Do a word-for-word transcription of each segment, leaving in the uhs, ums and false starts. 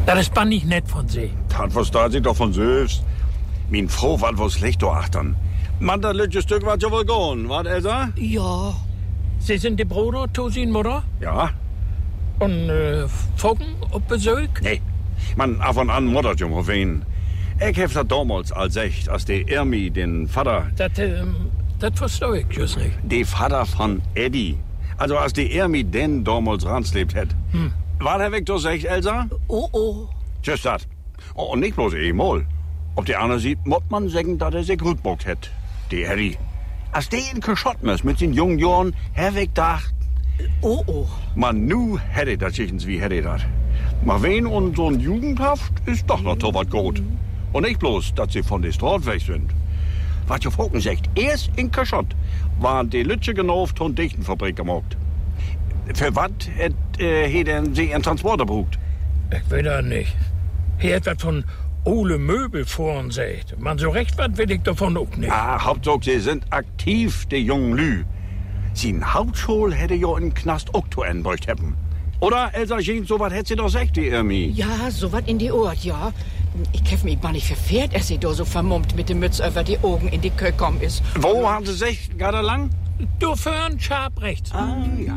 Das ist bannig nett von Sie. Das versteht sich doch von selbst. Min Frau wat was schlecht do achtern. Man, das letzte Stück wat ja wohl gone, wat, Elsa? Ja. Sie sind die Bruder, Tosin Mutter? Ja. Und, äh, Fogen auf Besuch? Nee. Man, af und an muttert jung auf wen. Ich hef das damals als echt, als der Irmi, den Vater... Das, ähm, das verstehe ich just nicht. Der Vater von Eddie. Also, als der Irmi den damals ranslebt hat. Hm. War der weg durch echt, Elsa? Oh, oh. Just dat. Oh, und nicht bloß einmal. Ob der andere sieht, muss man sagen, dass er sich gut bockt hat. Der Eddie. Als der in geschotten ist mit den jungen Jahren, herweg dacht. Oh, oh. Man, nu hätte das Schichtens wie hätte das. Maar wen und so ein Jugendhaft ist doch noch so was gut. Und nicht bloß, dass sie von der Straße weg sind. Was ihr Foken sagt, erst in Kaschott waren die Lütsche genauft und Dichtenfabrik gemacht. Für was hat äh, denn sie einen Transporter gebraucht? Ich will das nicht. Hier hat was von Ole Möbel vor uns sagt. Man, so recht was will ich davon auch nicht. Ah, Hauptsache, sie sind aktiv, die jungen Lü. Sie in Hauptschule hätte ja im Knast auch zu einbeugt haben. Oder, Elsa Jean, so was hätte sie doch gesagt, die Irmi. Ja, so was in die Ohren, ja. Ich hab mich mal nicht verfehlt, als sie da so vermummt mit dem Mütz über die Augen in die Kö gekommen ist. Wo haben sie sich gerade lang? Du fern, scharf rechts. Ah, ja.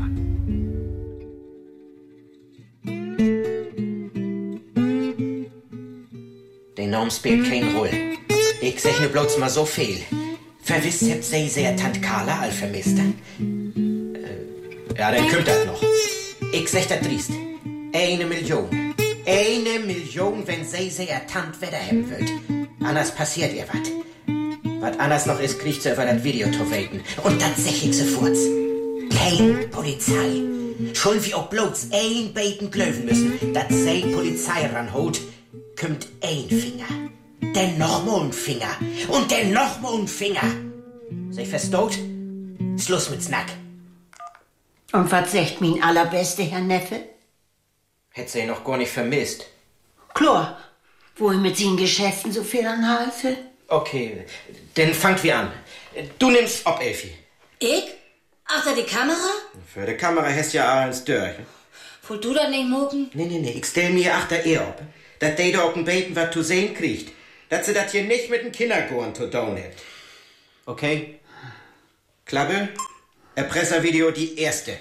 Der Name spielt keine Rolle. Ich sag nur bloß mal so viel. Verwisst habt sie sehr Tant Carla all vermisst. Äh, ja, dann kommt das noch. Ich sag das driest. Eine Million. Eine Million, wenn sie sehr Tant wieder haben wird. Anders passiert ihr was. Was anders noch ist, kriegt sie über das Video zu weten. Und das sag ich sofort. Kein Polizei. Schon wie auch bloß ein Beten klöven müssen, dass sie Polizei ranholt, kommt ein Finger. Dann noch mal ein Finger. Und dann noch mal ein Finger. Sie verstaut? Schluss mit Snack. Und was sagt mein allerbeste Herr Neffe? Hätt sie noch gar nicht vermisst. Klar, wo ich mit seinen Geschäften so viel anhalte. Okay, dann fangt wir an. Du nimmst ob, Elfi. Ich? Achter die Kamera? Für die Kamera hast ja alles durch. Wollt du das nicht mucken? Nee, nee, nee, ich stell mir achter ihr ob. Dass die da auf dem Beten was zu sehen kriegt. Dass sie das hier nicht mit dem Kindergorn zu tun hat. Okay? Klappe? Erpresservideo die erste.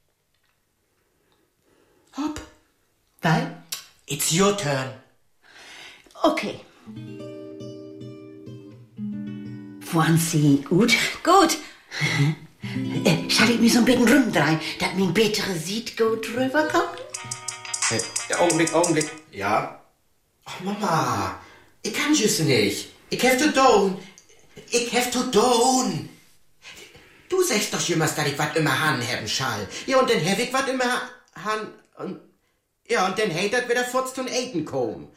Hopp. Weil? It's your turn. Okay. Waren Sie gut? Gut. äh, schall ich mich so ein bisschen rumdrehen, dass mein bittere Sied gut rüberkommt? Äh, Augenblick, Augenblick. Ja? Ach, Mama. Ich kann just nicht. Ich hef to down. Ich hef to down. Du sagst doch jemals, dass ich wat immer han haben schall. Ja, und dann hab ich wat immer han... Und, ja, und dann heit dat wieder furzt und Eten kommen.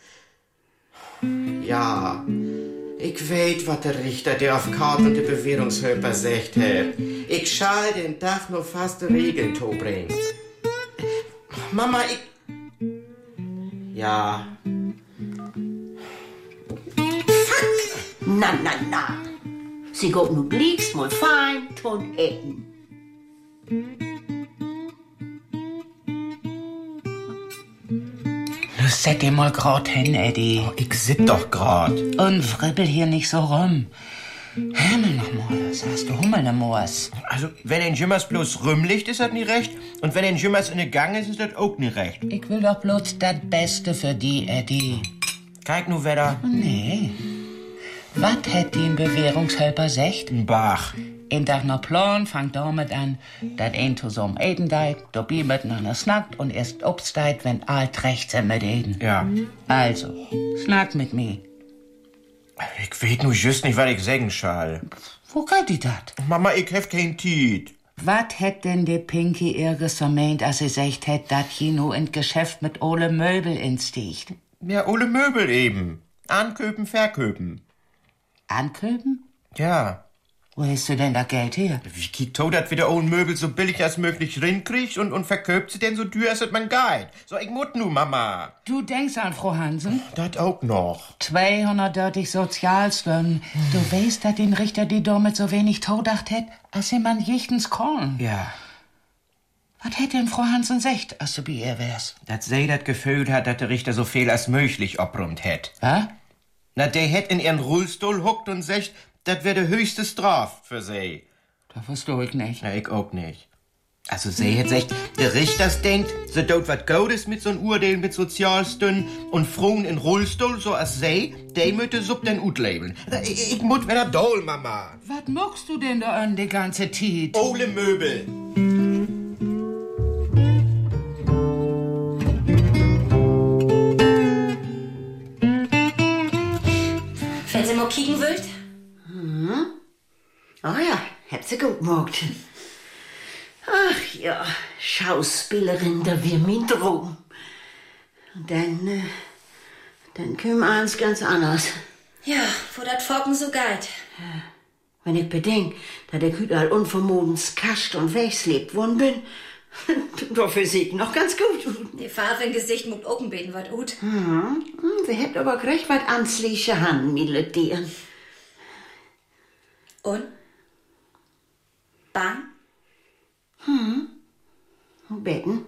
Ja, ich weet, wat der Richter, der auf Karten de Bewährungshöper sagt hat. Ich schall den Tag nur fast Regeln to bringen. Mama, ich... Ja... Na, na, na. Sie geht nu blieks mal fein ton essen. Du set dir mal grad hin, Eddie. Oh, ich sit doch grad. Und fribbel hier nicht so rum. Himmel noch mal, sagst du Hummel ne Moos. Also, wenn ein Jimmers bloß rümmlicht, ist das nicht recht. Und wenn ein Jimmers in der Gang ist, ist das auch nicht recht. Ich will doch bloß das Beste für die, Eddie. Kijk nu wieder. Nee. Was hätt die Bewährungshelfer secht? Ein Bach. In deiner Plan fangt damit an, dass ein zusammen eten deit, dabei miteinander snackt und erst obsteit, wenn alt recht sind mit eten. Ja. Also, snack mit mir. Ich weet nu just nicht, was ich sagen schall. Wo geht die dat? Mama, ich hef kein Tiet. Was hätt denn die Pinky irges vermeint, als sie secht hätt, dat Kino in Geschäft mit Ole Möbel insticht? Ja, Ole Möbel eben. Anköpen, verköpen. Anköpen? Ja. Wo hast du denn da Geld her? Wie kiekt to, dat wir Ole Möbel so billig als möglich rinkriegt und, und verköpt sie denn so teuer, als man geht? So, ich mut nu, Mama. Du denkst an Frau Hansen? Dat auch noch. zweihundertdörtig Sozialstunden. Du weißt, dass den Richter die damit so wenig todacht hätt, als jemand jichtens Korn. Ja. Was hätt denn Frau Hansen secht, als du bei ihr wärst? Dass sie das Gefühl hat, dass der Richter so viel als möglich obräumt hätt. Was? Na, der hätt in ihren Rollstuhl huckt und sagt, das wär der höchste Straf für sie. Das versteh ich nicht. Ja, ich auch nicht. Also sie hätt gesagt, der Richter denkt, so dort wat Gutes mit so'n Urteil mit Sozialstünden und Frauen in Rollstuhl, so als sie, die mütte sub den Ut labeln. Ich, ich mut wieder doll, Mama. Was magst du denn da an die ganze Tiet? Ole Möbel. Wenn sie mal kicken wollt? Hm? Oh ja, hab sie gut gemacht. Ach ja, Schauspielerin, da wär mein Traum. Dann, äh, dann küm eins ganz anders. Ja, wo dat Forken so geht. Ja, wenn ich bedenk, dass ich überall unvermodens kascht und wegslebt worden bin, dafür sieht noch ganz gut. Die Farbe im Gesicht muckt oben beten wat gut. Hm, sie hätt aber gleich wat ansliche Hand, Miladieren. Und? Bang? Hm. Betten.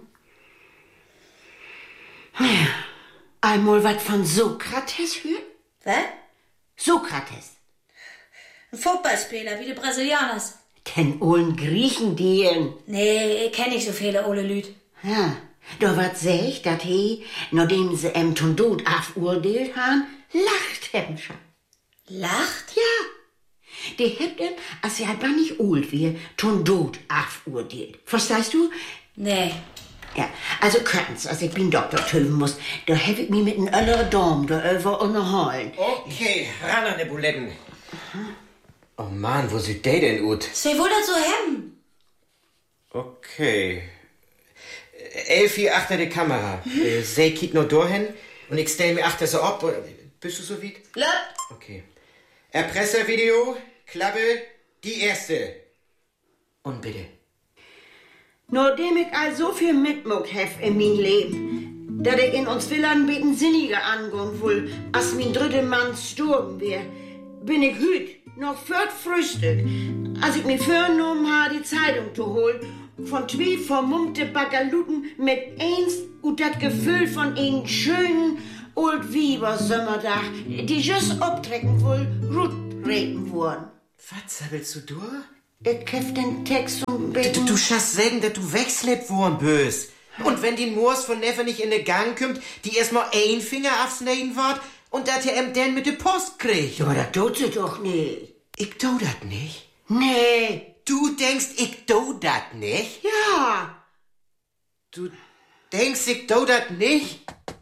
Ja. Einmal was von Sokrates hört? Was? Sokrates. Ein Fußballspieler wie die Brasilianers. Den ollen Griechen, die. Nee, ich kenn nicht so viele ole Lüd. Ja. Da wat sech, dat he, nachdem sie em zum Tod aufurteilt han, lacht hebben schon. Lacht? Ja. Die hebt em, als sie halt nicht alt wie, zum Tod aufurteilt. Verstehst du? Nee. Ja, also können's, als ich bin Doktor töven muss, da hab ich mich mit einem älteren Dom da über unterhalten. Okay, ran an die Buletten. Oh Mann, wo sieht der denn ut? Sie wohl das so hemmen. Okay. Elfi achter die Kamera. Mhm. Äh, sie kiegt nur dahin und ich stell mir achter so ab. Bist du so weit? Laut. Okay. Erpresservideo, Klappe, die erste. Und bitte. Nachdem ich all so viel mitmuck hef in mein Leben, dass ich in uns Villan beten sinniger angehen will, als mein dritter Mann gestorben wär, bin ich hüt noch viert Frühstück, als ich mir vorgenommen habe, die Zeitung zu holen, von zwei vermummte Bagaluten mit eins und das Gefühl von einen schönen Old Wieber Sommerdach, die just abtrecken wohl, Rut reden wurden. Was willst du durch? Ich käf den Text und Du, du, du schaffst sagen, dass du wegslebt worden bös. Und wenn die Moors von Neffe nicht in den Gang kommt, die erstmal ein Finger aufs Nähen wart und dass er ihm dann mit der Post kriegt. Ja, das tut sie doch nicht. Ich tu dat nicht. Nee. Du denkst, ich tu dat nicht? Ja. Du denkst, ich tu dat nicht?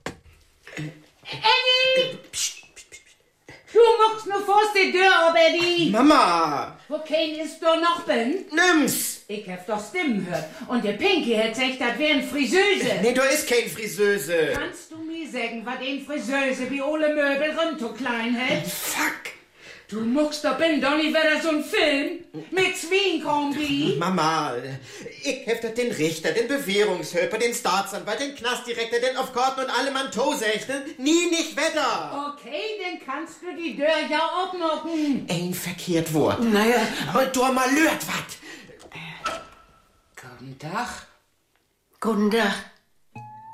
Eddie! Psst, psst, psst. Du machst nur fast die Tür ab, Eddie. Mama! Wo kein ist da noch bin? Nimm's! Ich hab doch Stimmen gehört. Und der Pinky hat gesagt, das wären Friseuse. Nee, da ist kein Friseuse. Kannst du mir sagen, was ein Friseuse wie Ole Möbel rund so klein hält? Fuck! Du muckst doch bin doch nicht wieder so ein Film mit Swing-Kombi. Mama, ich hef dat den Richter, den Bewährungshöper, den Staatsanwalt, den Knastdirektor, den auf Karten und alle Mann Tosechten. Nie nicht wetter. Okay, dann kannst du die Tür ja aufmachen. Ein verkehrt Wort. Naja. Und du mal lört wat. Guten Tag. Guten Tag.